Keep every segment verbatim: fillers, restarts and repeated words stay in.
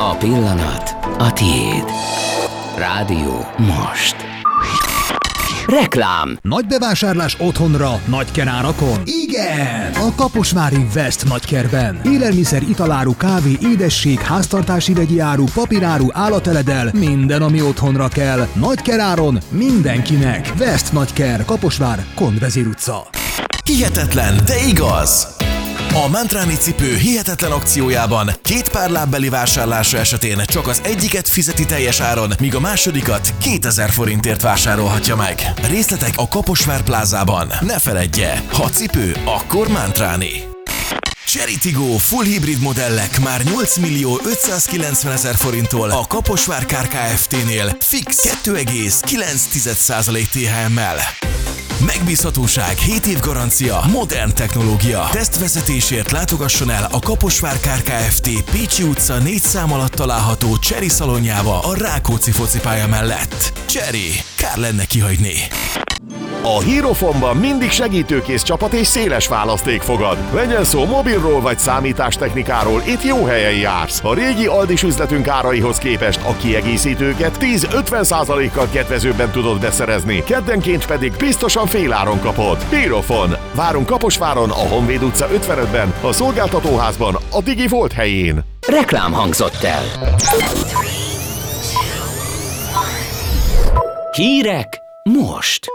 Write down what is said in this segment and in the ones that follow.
A pillanat a tiéd. Rádió Most. Reklám. Nagy bevásárlás otthonra, nagykerárakon? Igen! A Kaposvári West Nagykerben. Élelmiszer, italáru, kávé, édesség, háztartási vegyi áru, papíráru, állateledel, minden, ami otthonra kell. Nagykeráron mindenkinek. West Nagyker, Kaposvár, Kondvezér utca. Hihetetlen, de igaz! A Mantráni cipő hihetetlen akciójában két pár lábbeli vásárlása esetén csak az egyiket fizeti teljes áron, míg a másodikat kétezer forintért vásárolhatja meg. Részletek a Kaposvár plázában. Ne feledje, ha cipő, akkor Mantráni. Chery Tiggo full hibrid modellek már nyolc millió ötszázkilencvenezer forinttól a Kaposvár Kár Kft-nél fix kettő egész kilenc százalék té há em-mel. Megbízhatóság, hét év garancia, modern technológia. Tesztvezetésért látogasson el a Kaposvár Kár Kft. Pécsi utca négy szám alatt található Chery szalonjába a Rákóczi focipálya mellett. Chery, kár lenne kihagyni. A Hierofonban mindig segítőkész csapat és széles választék fogad. Legyen szó mobilról vagy számítástechnikáról, itt jó helyen jársz. A régi Aldis üzletünk áraihoz képest a kiegészítőket tíz-ötven százalékkal kedvezőbben tudod beszerezni, keddenként pedig biztosan féláron kapod. Hierofon. Várunk Kaposváron, a Honvéd utca ötvenötben, a szolgáltatóházban, a Digi Volt helyén. Reklám hangzott el. Hírek most.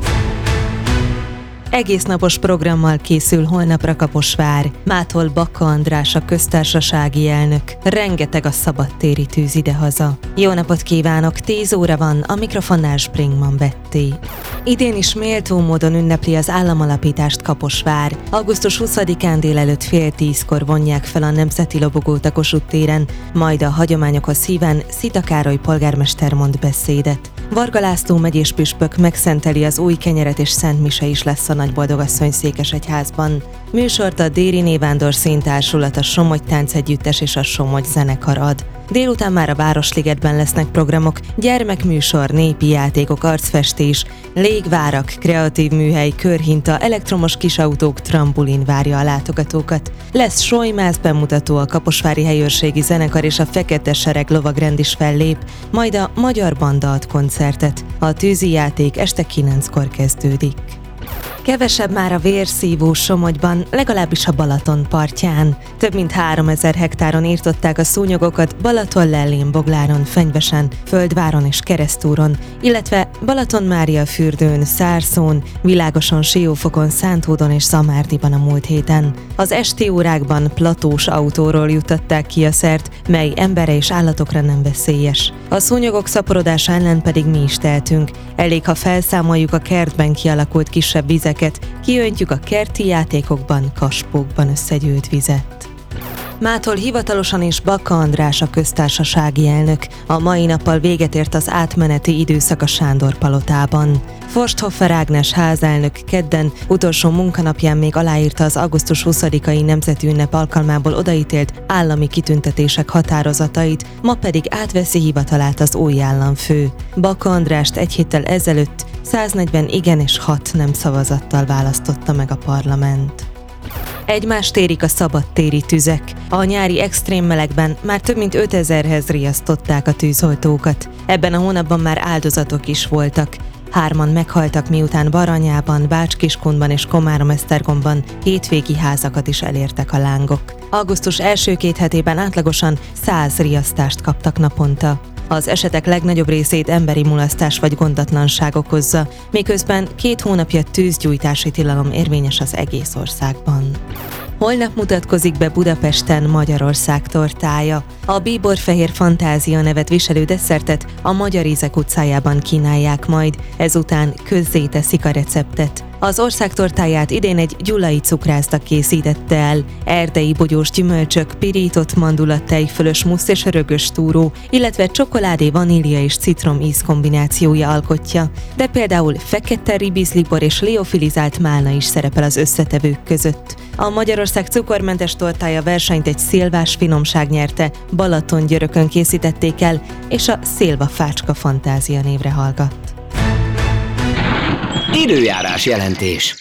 Egész napos programmal készül holnapra Kaposvár. Mától Bakka András a köztársasági elnök. Rengeteg a szabadtéri tűz idehaza. Jó napot kívánok, tíz óra van, a mikrofonnál Springman Betty. Idén is méltó módon ünnepli az államalapítást Kaposvár. augusztus huszadikán délelőtt fél tízkor vonják fel a Nemzeti Lobogót a Kossuth téren, majd a hagyományokhoz híven Szita Károly polgármester mond beszédet. Varga László megyés püspök megszenteli az új kenyeret és szentmise is lesz a Nagyboldogasszony Székesegyházban. Műsort a Déri Névándor Színtársulat, a Somogy Táncegyüttes és a Somogy zenekar ad. Délután már a Városligetben lesznek programok, gyermekműsor, népi játékok, arcfestés, légvárak, kreatív műhely, körhinta, elektromos kisautók, trambulin várja a látogatókat. Lesz sojmász bemutató, a Kaposvári Helyőrségi Zenekar és a Fekete Sereg lovagrend is fellép, majd a Magyar Banda ad koncertet. A tűzi játék este kilenckor kezdődik. Kevesebb már a vérszívó Somogyban, legalábbis a Balaton partján. Több mint háromezer hektáron írtották a szúnyogokat Balaton-Lellén, Bogláron, Fenyvesen, Földváron és Keresztúron, illetve Balaton-Mária-fürdőn, Szárszón, Világoson, Siófokon, Szántódon és Zamárdiban a múlt héten. Az esti órákban platós autóról juttatták ki a szert, mely emberre és állatokra nem veszélyes. A szúnyogok szaporodása ellen pedig mi is tehetünk. Elég, ha felszámoljuk a kertben kialakult kisebb vizeket, kiöntjük a kerti játékokban, kaspókban összegyűlt vizet. Mától hivatalosan is Bakka András a köztársasági elnök. A mai nappal véget ért az átmeneti időszak a Sándor palotában. Forsthofer Ágnes házelnök kedden utolsó munkanapján még aláírta az augusztus huszadikai nemzeti ünnep alkalmából odaítélt állami kitüntetések határozatait, ma pedig átveszi hivatalát az új államfő. Bakka Andrást egy héttel ezelőtt száznegyven igen és hat nem szavazattal választotta meg a parlament. Egymást érik a szabadtéri tüzek. A nyári extrém melegben már több mint ötezerhez riasztották a tűzoltókat. Ebben a hónapban már áldozatok is voltak. Hárman meghaltak, miután Baranyában, Bács-Kiskundban és Komárom-Esztergomban hétvégi házakat is elértek a lángok. Augusztus első két hetében átlagosan száz riasztást kaptak naponta. Az esetek legnagyobb részét emberi mulasztás vagy gondatlanság okozza, miközben két hónapja tűzgyújtási tilalom érvényes az egész országban. Holnap mutatkozik be Budapesten Magyarország tortája. A Bíborfehér Fantázia nevet viselő desszertet a Magyar Ízek utcájában kínálják majd, ezután közzéteszik a receptet. Az ország tortáját idén egy gyulai cukrászda készítette el. Erdei bogyós gyümölcsök, pirított mandula, tejfölös mussz és rögös túró, illetve csokoládé, vanília és citrom íz kombinációja alkotja. De például fekete ribizlibor és liofilizált málna is szerepel az összetevők között. A Magyarország cukormentes tortája versenyt egy szilvás finomság nyerte, Balatongyörökön készítették el, és a Szilva Fácska Fantázia névre hallgat. Időjárás jelentés.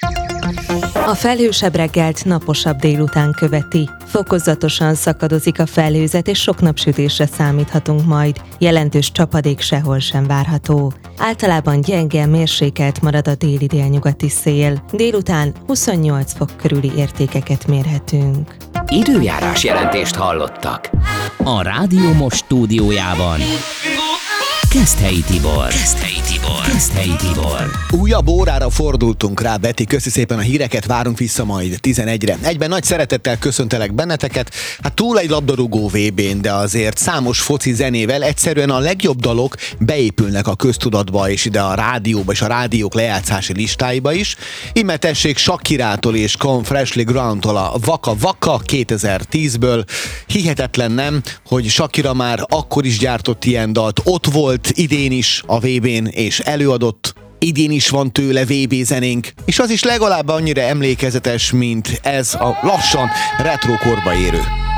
A felhősebb reggelt naposabb délután követi. Fokozatosan szakadozik a felhőzet, és sok napsütésre számíthatunk majd. Jelentős csapadék sehol sem várható. Általában gyenge, mérsékelt marad a déli délnyugati szél. Délután huszonnyolc fok körüli értékeket mérhetünk. Időjárás jelentést hallottak. A Rádió Most stúdiójában Keszthelyi Tibor. Keszthelyi Tibor. Keszthelyi Tibor. Újabb órára fordultunk rá, Beti, köszi szépen a híreket, várunk vissza majd tizenegyre. Egyben nagy szeretettel köszöntelek benneteket. Hát túl egy labdarúgó vé bén, de azért számos foci zenével egyszerűen a legjobb dalok beépülnek a köztudatba, és ide a rádióba és a rádiók lejátszási listáiba is. Íme tessék Shakirától és Come Freshly Ground-tól a Waka Waka kétezer-tízből. Hihetetlen, nem, hogy Shakira már akkor is gyártott ilyen dalt, ott volt idén is a vé bén és előadott. Idén is van tőle vé bé zenénk, és az is legalább annyira emlékezetes, mint ez a lassan retro korba érő.